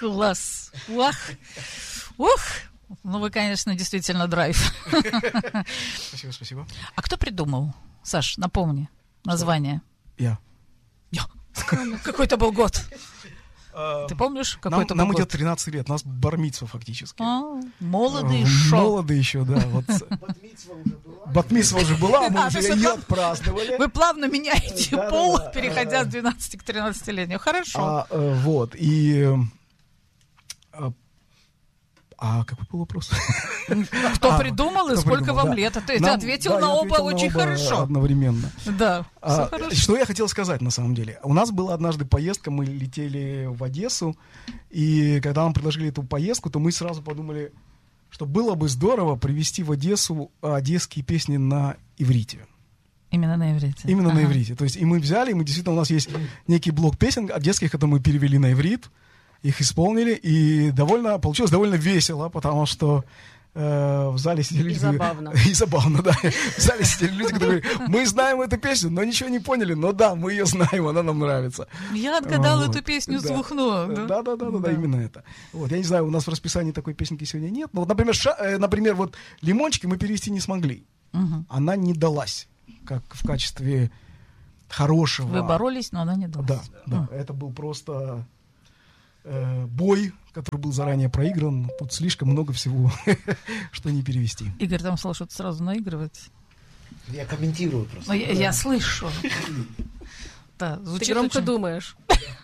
Класс. Ух. Ну, вы, конечно, действительно драйв. Спасибо. А кто придумал? Саш, напомни название. Я. Какой-то был год. Ты помнишь, какой это был Нам год? идет 13 лет, нас бар-мицва фактически. Молодый шо. Молодый еще, да. Бат-мицва уже была, мы уже ее отпраздновали. Вы плавно меняете пол, переходя с 12 к 13-летнему. Хорошо. Вот, и... какой был вопрос? Кто придумал и сколько вам лет? Ты ответил на оба очень хорошо. Одновременно. Да, все хорошо. Что я хотел сказать на самом деле? У нас была однажды поездка, мы летели в Одессу, и когда нам предложили эту поездку, то мы сразу подумали, что было бы здорово привезти в Одессу одесские песни на иврите. Именно на иврите. Именно на иврите. То есть и мы взяли, действительно, у нас есть некий блок песен одесских, которые мы перевели на иврит, их исполнили, и получилось довольно весело, потому что в зале сидели люди... И забавно, да. В зале сидели люди, которые говорят, мы знаем эту песню, но ничего не поняли, но да, мы ее знаем, она нам нравится. Я отгадал эту песню с двух нот. Да, именно это. Вот, я не знаю, у нас в расписании такой песенки сегодня нет, но вот, например, вот «Лимончики» мы перевести не смогли. Она не далась, как в качестве хорошего... Вы боролись, но она не далась. Да, это был просто... бой, который был заранее проигран. Тут слишком много всего, что не перевести. Игорь там стал что-то сразу наигрывать. Я комментирую просто. Я слышу. Да, ты громко думаешь.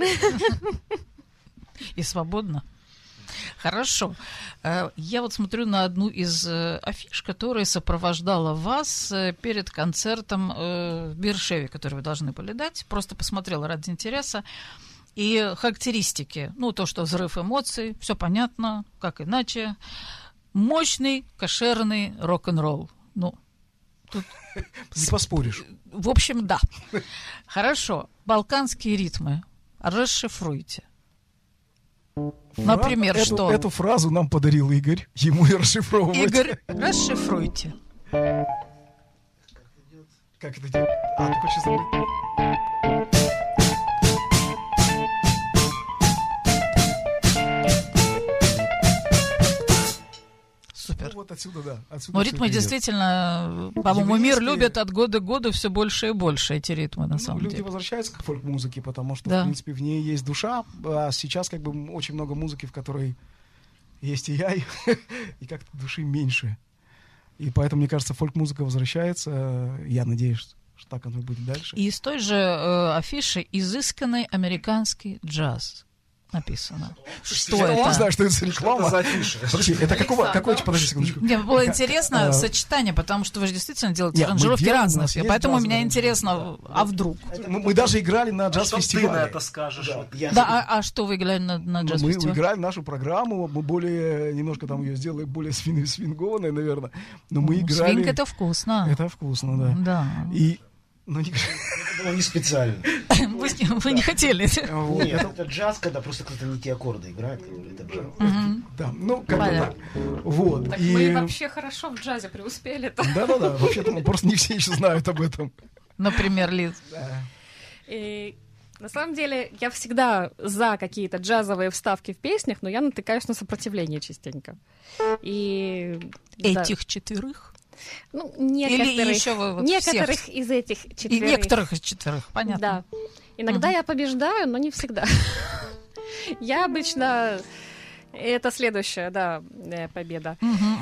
И свободно. Хорошо. Я вот смотрю на одну из афиш, которая сопровождала вас перед концертом в Бершеве, который вы должны были дать. Просто посмотрела ради интереса. И характеристики, то, что взрыв эмоций, все понятно, как иначе. Мощный, кошерный рок-н-ролл. Тут... Не поспоришь. В общем, да. Хорошо. Балканские ритмы. Расшифруйте. Например, что? Эту фразу нам подарил Игорь. Ему и расшифровывать. Игорь, расшифруйте. Как это делать? Ты хочешь забыть? Супер. Вот отсюда, да. Но ритмы действительно, по-моему, мир любит от года к году все больше и больше эти ритмы, на самом деле. Люди возвращаются к фольк-музыке, потому что, в принципе, в ней есть душа, а сейчас очень много музыки, в которой есть и я, и как-то души меньше. И поэтому, мне кажется, фольк-музыка возвращается. Я надеюсь, что так оно и будет дальше. И из той же афиши «Изысканный американский джаз» написано. Что это? Я не знаю, что это за реклама. Что это за афиша? Подожди, это какой? Подожди секундочку. Мне было интересно сочетание, потому что вы же действительно делаете аранжировки разные. Поэтому меня интересно, а вдруг? Мы даже играли на джаз-фестивале. Что ты на это скажешь? Да, а что вы играли на джаз-фестивале? Мы играли нашу программу, мы немножко там ее сделали более свингованной, наверное. Но мы играли... Свинг — это вкусно. Это вкусно, да. Да. Это было не специально. Вы не хотели. Нет, это джаз, когда просто кто-то не те аккорды играет. Это джаз. Да, как бы так. Вот. Так мы вообще хорошо в джазе преуспели-то. Да. Вообще-то просто не все еще знают об этом. Например, Лиз. И на самом деле я всегда за какие-то джазовые вставки в песнях, но я натыкаюсь на сопротивление частенько. И этих четверых? Некоторых из этих четверых. И некоторых из четверых, понятно. Да. Иногда я побеждаю, но не всегда. Я обычно... Это следующая, победа.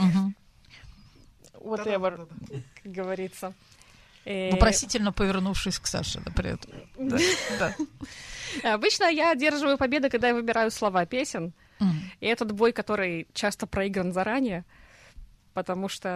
Whatever, как говорится. Вопросительно повернувшись к Саше, например. Да. Обычно я одерживаю победу, когда я выбираю слова песен. И этот бой, который часто проигран заранее, потому что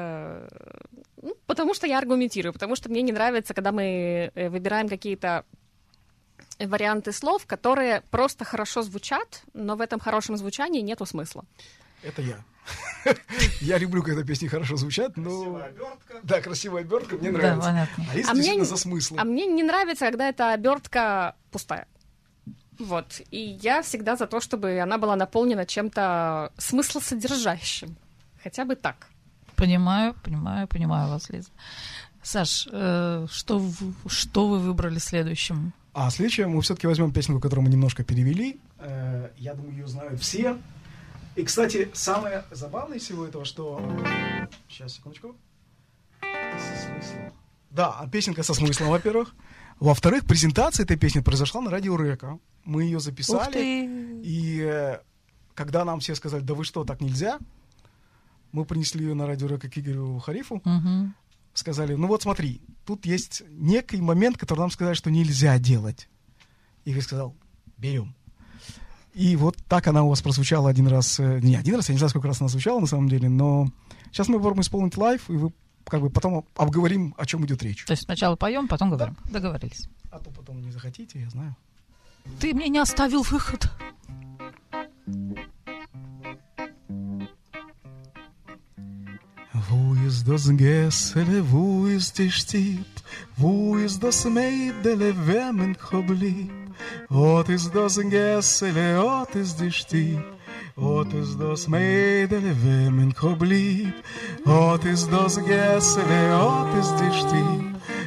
я аргументирую, потому что мне не нравится, когда мы выбираем какие-то варианты слов, которые просто хорошо звучат, но в этом хорошем звучании нету смысла. Это я. Я люблю, когда песни хорошо звучат, но... Красивая обертка. Да, красивая обертка, мне нравится. Понятно. А если действительно за смыслом? А мне не нравится, когда эта обертка пустая. Вот. И я всегда за то, чтобы она была наполнена чем-то смыслосодержащим. Хотя бы так. Понимаю вас, Лиза. Саш, что вы выбрали следующим? Следующее мы все-таки возьмем песенку, которую мы немножко перевели. Я думаю, ее знают все. И, кстати, самое забавное из всего этого, что... Сейчас, секундочку. Со смыслом. Да, песенка со смыслом, во-первых. Во-вторых, презентация этой песни произошла на радио Река. Мы ее записали. И когда нам все сказали, да вы что, так нельзя, мы принесли ее на радио Река к Игорю Харифу. Сказали, ну вот смотри, тут есть некий момент, который нам сказали, что нельзя делать. Игорь сказал, берем. И вот так она у вас прозвучала один раз. Не один раз, я не знаю, сколько раз она звучала на самом деле, но сейчас мы попробуем исполнить лайв, и вы как бы потом обговорим, о чем идет речь. То есть сначала поем, потом говорим. Да. Договорились. А то потом не захотите, я знаю. Ты мне не оставил выход. Wo ist das Gessele, wo ist die Stieb, wo ist das Mädele, wer mein Choblieb? Ot ist das Gessele, ot ist die Stieb, ot ist das Mädele, wer mein Choblieb? Ot ist das Gessele, ot ist die Stieb.